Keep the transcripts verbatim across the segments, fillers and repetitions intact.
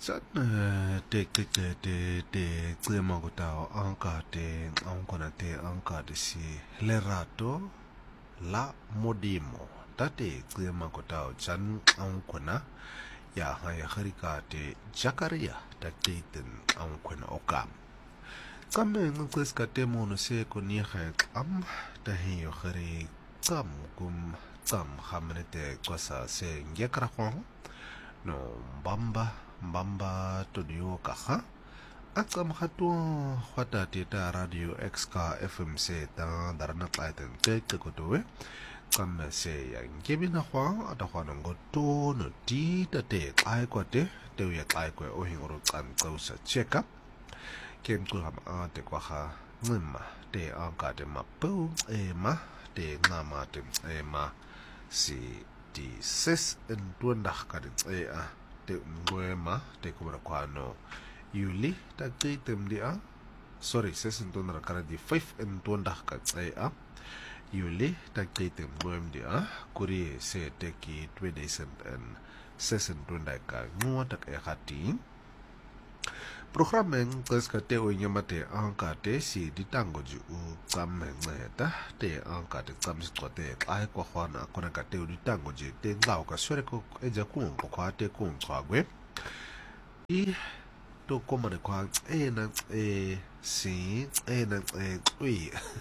Chan te te te te te te magutao anka te ankona te anka de si lerato la modimo tate te magutao chan ankona ya haya harika te jakaria tate ten ankona okam kame ngkweska te mono se konia am tahiyo hari kam kum kam hamnete kwasa se ngekra kwang no mbamba mbamba todio kaha akam hatua khwata teta radio xk fm se ta darana tlaiten te kotowe kam se ya ngebina khwa ata khwana ngoto no ti ta te kai kwate te ya kai kwe o hingoro tsan tsausa cheka kem ku ham a te kwa ha ngima te anka te mapu e ma te ngama te e ma si di ses en tuandah ka de e a te ngwema te kubra kwano yuli ta te tem dia sorry ses en tuandah ka di five en tuandah ka e a yuli ta te tem ngwem dia kuri se te ki twenty en ses en tuandah ka ngwa ta e hati programming kes ka te o nyamate anka te si di tango ju u tsam ngeta te anka te tsam si te ai kwa khwana kona ka te di tango je te ngao ka swere ko e ja ku ko kwa te ku kwa gwe i to koma de kwa e na e si e na e ui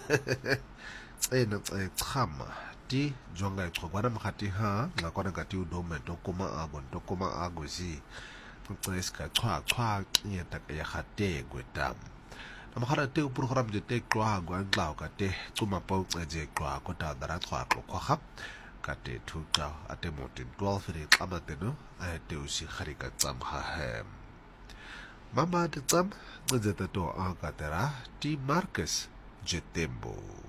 e na e khama ti jonga e kwa bana mkhati ha nga kona ka ti u do me to koma agon to koma ago si Preska twa twa ya tak ya khate gwetam amkhara te program je te kwa gwan tlaw ka te tsuma pau je kwa ko ta dara twa ko khap ka te thuta ate motin twelve ri amate no a te usi kharika tsam ha hem mama te tsam ngeze to a ka tera ti marcus je tembo